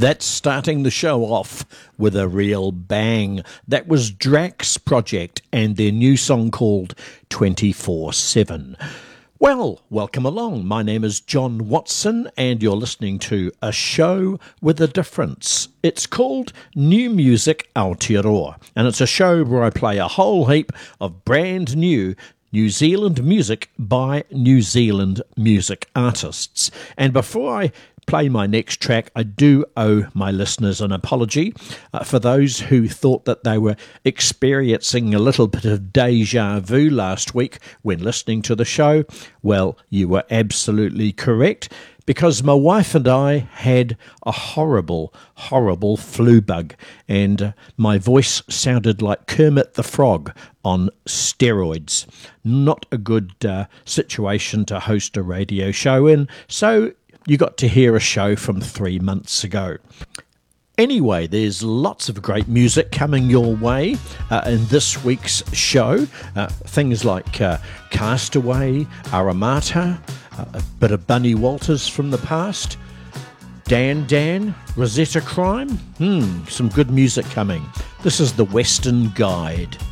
That's starting the show off with a real bang. That was Drax Project and their new song called 24/7. Well, welcome along. My name is John Watson and you're listening to a show with a difference. It's called New Music Aotearoa, and it's a show where I play a whole heap of brand new New Zealand music by New Zealand music artists. And before I play my next track, I do owe my listeners an apology for those who thought that they were experiencing a little bit of deja vu last week when listening to the show. Well, you were absolutely correct, because my wife and I had a horrible, horrible flu bug, and my voice sounded like Kermit the Frog on steroids. Not a good situation to host a radio show in, so you got to hear a show from 3 months ago. Anyway, there's lots of great music coming your way in this week's show. Things like Castaway, Aramata, a bit of Bunny Walters from the past, Dan, Rosetta Crime. Some good music coming. This is the Western Guide.